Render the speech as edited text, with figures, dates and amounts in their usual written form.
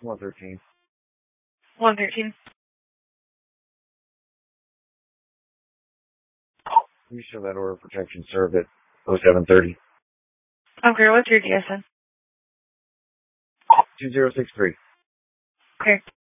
113. 113. You show that order of protection served at 0730. Okay, what's your DSN? 2063. Okay.